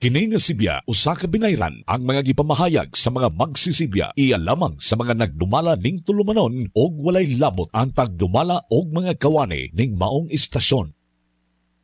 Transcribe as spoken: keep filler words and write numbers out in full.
Kini nga sibya usa ka binayran ang mga gipamahayag sa mga magsisibya iya lamang sa mga nagdumala ning tulumanon og walay labot ang tagdumala og mga kawani ning maong istasyon.